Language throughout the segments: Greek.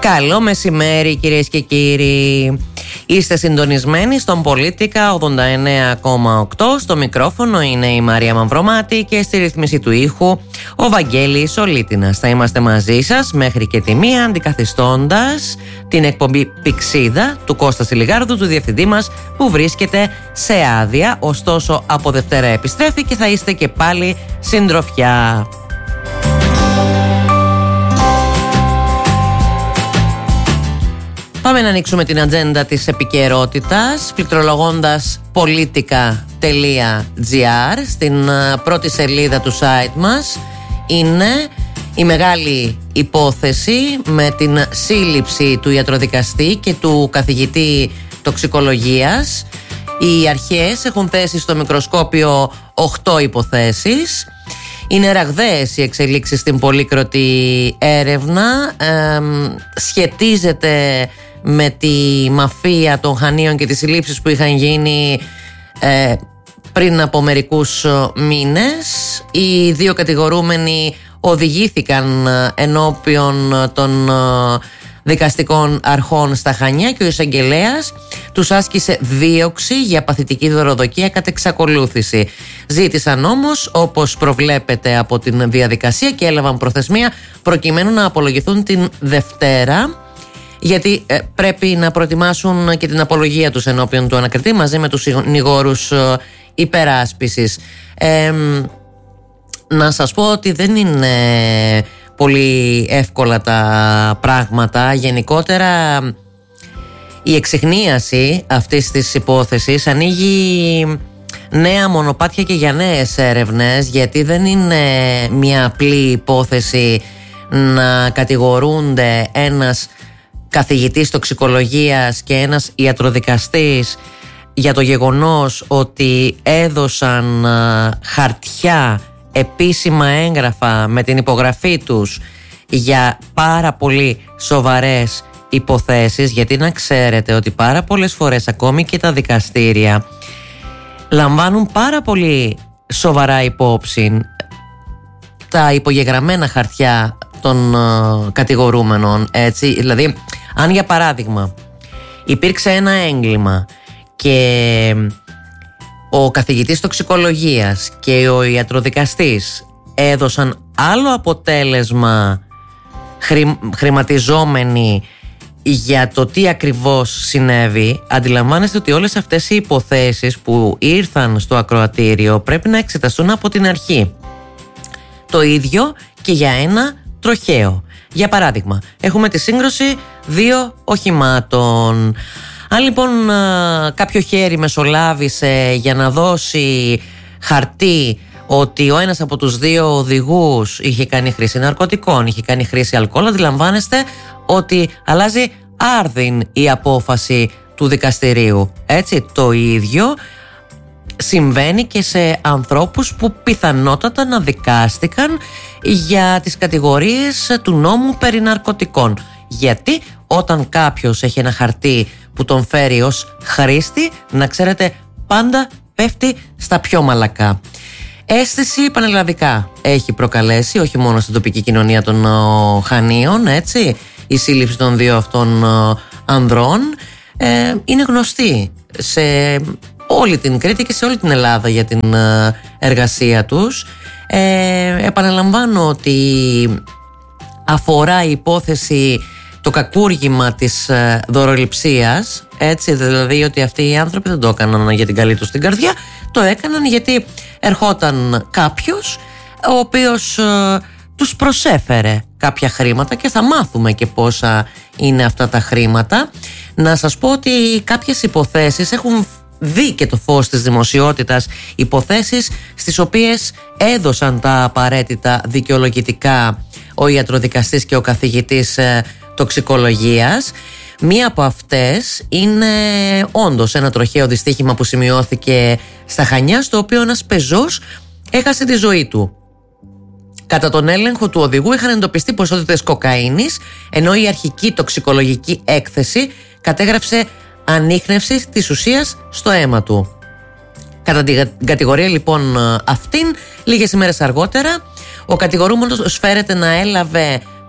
Καλό μεσημέρι κυρίες και κύριοι. Είστε συντονισμένοι στον Πολίτικα 89,8. Στο μικρόφωνο είναι η Μαρία Μαυρομάτη και στη ρύθμιση του ήχου ο Βαγγέλης Ολίτινας. Θα είμαστε μαζί σας μέχρι και τη 1, αντικαθιστώντας την εκπομπή Πηξίδα του Κώστα Σιλιγάρδου, του διευθυντή μας, που βρίσκεται σε άδεια. Ωστόσο από Δευτέρα επιστρέφει και θα είστε και πάλι συντροφιά. Πάμε να ανοίξουμε την ατζέντα της επικαιρότητας πληκτρολογώντας politica.gr. Στην πρώτη σελίδα του site μας είναι η μεγάλη υπόθεση με την σύλληψη του ιατροδικαστή και του καθηγητή τοξικολογίας. Οι αρχές έχουν θέσει στο μικροσκόπιο 8 υποθέσεις. Είναι ραγδαίες οι εξελίξεις στην πολύκροτη έρευνα. Σχετίζεται με τη μαφία των Χανίων και τις συλλήψεις που είχαν γίνει πριν από μερικούς μήνες. Οι δύο κατηγορούμενοι οδηγήθηκαν ενώπιον των δικαστικών αρχών στα Χανιά και ο εισαγγελέας τους άσκησε δίωξη για παθητική δωροδοκία κατ' εξακολούθηση. Ζήτησαν όμως, όπως προβλέπεται από την διαδικασία, και έλαβαν προθεσμία προκειμένου να απολογηθούν την Δευτέρα, γιατί πρέπει να προετοιμάσουν και την απολογία τους ενώπιον του ανακριτή μαζί με τους συνηγόρους υπεράσπισης. Να σας πω ότι δεν είναι πολύ εύκολα τα πράγματα. Γενικότερα η εξιχνίαση αυτής της υπόθεσης ανοίγει νέα μονοπάτια και για νέες έρευνες, γιατί δεν είναι μια απλή υπόθεση να κατηγορούνται ένας καθηγητής τοξικολογίας και ένας ιατροδικαστής για το γεγονός ότι έδωσαν χαρτιά, επίσημα έγγραφα με την υπογραφή τους για πάρα πολύ σοβαρές υποθέσεις. Γιατί να ξέρετε ότι πάρα πολλές φορές ακόμη και τα δικαστήρια λαμβάνουν πάρα πολύ σοβαρά υπόψη τα υπογεγραμμένα χαρτιά των κατηγορούμενων, έτσι. Δηλαδή, αν για παράδειγμα υπήρξε ένα έγκλημα και ο καθηγητής τοξικολογίας και ο ιατροδικαστής έδωσαν άλλο αποτέλεσμα χρηματιζόμενοι για το τι ακριβώς συνέβη, αντιλαμβάνεστε ότι όλες αυτές οι υποθέσεις που ήρθαν στο ακροατήριο πρέπει να εξεταστούν από την αρχή. Το ίδιο και για ένα τροχαίο. Για παράδειγμα, έχουμε τη σύγκρουση δύο οχημάτων. Αν λοιπόν κάποιο χέρι μεσολάβησε για να δώσει χαρτί ότι ο ένας από τους δύο οδηγούς είχε κάνει χρήση ναρκωτικών, είχε κάνει χρήση αλκοόλ, αντιλαμβάνεστε ότι αλλάζει άρδιν η απόφαση του δικαστηρίου. Έτσι, το ίδιο συμβαίνει και σε ανθρώπους που πιθανότατα να δικάστηκαν για τις κατηγορίες του νόμου περί ναρκωτικών. Γιατί όταν κάποιος έχει ένα χαρτί που τον φέρει ως χρήστη, να ξέρετε, πάντα πέφτει στα πιο μαλακά. Αίσθηση πανελλαδικά έχει προκαλέσει, όχι μόνο στην τοπική κοινωνία των Χανίων, έτσι. Η σύλληψη των δύο αυτών ανδρών είναι γνωστή σε όλη την Κρήτη και σε όλη την Ελλάδα για την εργασία τους. Επαναλαμβάνω ότι αφορά η υπόθεση το κακούργημα της δωροληψίας, έτσι, δηλαδή ότι αυτοί οι άνθρωποι δεν το έκαναν για την καλή τους την καρδιά, το έκαναν γιατί ερχόταν κάποιος ο οποίος τους προσέφερε κάποια χρήματα και θα μάθουμε και πόσα είναι αυτά τα χρήματα. Να σας πω ότι κάποιες υποθέσεις έχουν δει και το φως της δημοσιότητας, υποθέσεις στις οποίες έδωσαν τα απαραίτητα δικαιολογητικά ο ιατροδικαστής και ο καθηγητής τοξικολογίας. Μία από αυτές είναι όντως ένα τροχαίο δυστύχημα που σημειώθηκε στα Χανιά, στο οποίο ένας πεζός έχασε τη ζωή του. Κατά τον έλεγχο του οδηγού είχαν εντοπιστεί ποσότητες κοκαίνης, ενώ η αρχική τοξικολογική έκθεση κατέγραψε ανίχνευση της ουσίας στο αίμα του. Κατά την κατηγορία λοιπόν αυτήν, λίγες ημέρες αργότερα, ο κατηγορούμενος φέρεται να έλαβε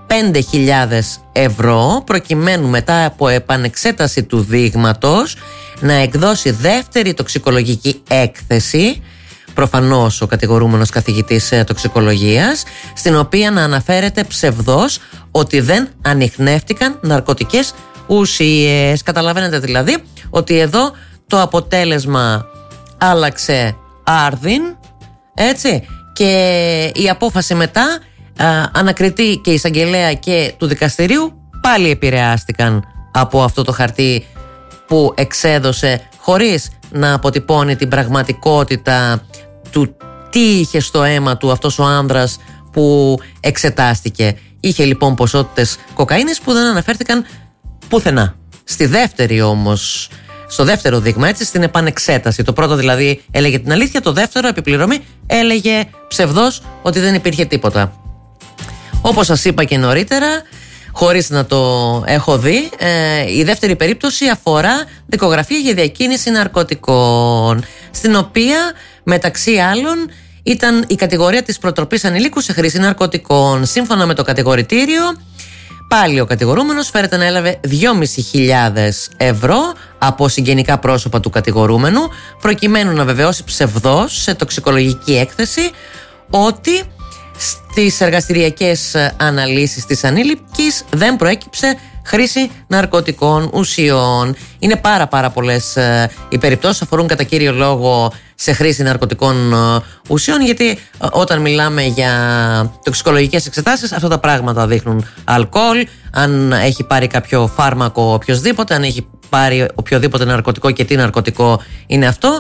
5.000 ευρώ προκειμένου μετά από επανεξέταση του δείγματος να εκδώσει δεύτερη τοξικολογική έκθεση, προφανώς ο κατηγορούμενος καθηγητής τοξικολογίας, στην οποία να αναφέρεται ψευδώς ότι δεν ανιχνεύτηκαν ναρκωτικές ουσίες. Καταλαβαίνετε δηλαδή ότι εδώ το αποτέλεσμα άλλαξε άρδιν, έτσι, και η απόφαση μετά, ανακριτή και εισαγγελέα και του δικαστηρίου, πάλι επηρεάστηκαν από αυτό το χαρτί που εξέδωσε χωρίς να αποτυπώνει την πραγματικότητα του τι είχε στο αίμα του αυτός ο άνδρας που εξετάστηκε. Είχε λοιπόν ποσότητες κοκαίνης που δεν αναφέρθηκαν πουθενά. Στη δεύτερη όμως, στο δεύτερο δείγμα, έτσι, στην επανεξέταση. Το πρώτο δηλαδή έλεγε την αλήθεια, το δεύτερο, επιπληρωμή, έλεγε ψευδώς ότι δεν υπήρχε τίποτα. Όπως σας είπα και νωρίτερα, χωρίς να το έχω δει, η δεύτερη περίπτωση αφορά δικογραφία για διακίνηση ναρκωτικών, στην οποία μεταξύ άλλων ήταν η κατηγορία της προτροπής ανηλίκου σε χρήση ναρκωτικών. Σύμφωνα με το κατηγορητήριο, πάλι ο κατηγορούμενος φέρεται να έλαβε 2.500 ευρώ από συγγενικά πρόσωπα του κατηγορούμενου, προκειμένου να βεβαιώσει ψευδώς σε τοξικολογική έκθεση ότι στις εργαστηριακές αναλύσεις της ανήλικης δεν προέκυψε χρήση ναρκωτικών ουσιών. Είναι πάρα πολλές οι περιπτώσεις, αφορούν κατά κύριο λόγο σε χρήση ναρκωτικών ουσιών, γιατί όταν μιλάμε για τοξικολογικές εξετάσεις, αυτά τα πράγματα δείχνουν αλκοόλ, αν έχει πάρει κάποιο φάρμακο οποιοσδήποτε, αν έχει πάρει οποιοδήποτε ναρκωτικό και τι ναρκωτικό είναι αυτό.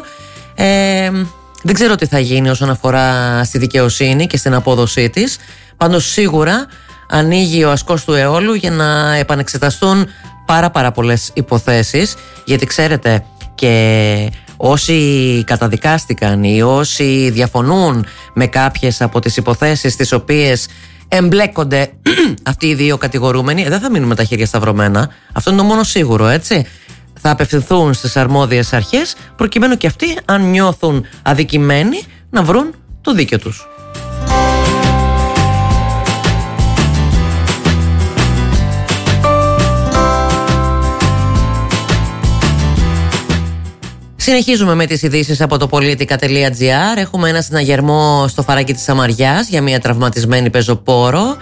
Δεν ξέρω τι θα γίνει όσον αφορά στη δικαιοσύνη και στην απόδοσή της. Πάντως σίγουρα ανοίγει ο ασκός του αιώλου για να επανεξεταστούν πάρα πολλές υποθέσεις, γιατί ξέρετε, και όσοι καταδικάστηκαν ή όσοι διαφωνούν με κάποιες από τις υποθέσεις στις οποίες εμπλέκονται αυτοί οι δύο κατηγορούμενοι, δεν θα μείνουν με τα χέρια σταυρωμένα. Αυτό είναι το μόνο σίγουρο, έτσι. Θα απευθυνθούν στις αρμόδιες αρχές προκειμένου και αυτοί, αν νιώθουν αδικημένοι, να βρουν το δίκιο τους. Συνεχίζουμε με τις ειδήσεις από το politica.gr. Έχουμε ένα συναγερμό στο Φαράκι της Σαμαριάς για μια τραυματισμένη πεζοπόρο.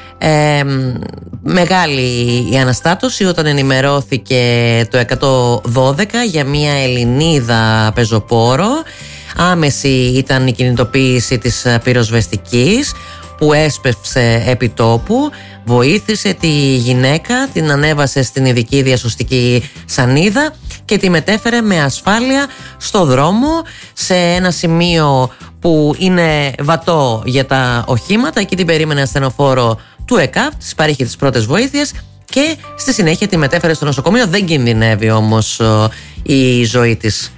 Μεγάλη η αναστάτωση όταν ενημερώθηκε το 112 για μια Ελληνίδα πεζοπόρο. Άμεση ήταν η κινητοποίηση της πυροσβεστικής που έσπευσε επί τόπου, βοήθησε τη γυναίκα, την ανέβασε στην ειδική διασωστική σανίδα και τη μετέφερε με ασφάλεια στο δρόμο, σε ένα σημείο που είναι βατό για τα οχήματα. Εκεί την περίμενε ασθενοφόρο του ΕΚΑΒ, της παρήχε τις πρώτες βοήθειες και στη συνέχεια τη μετέφερε στο νοσοκομείο. Δεν κινδυνεύει όμως η ζωή της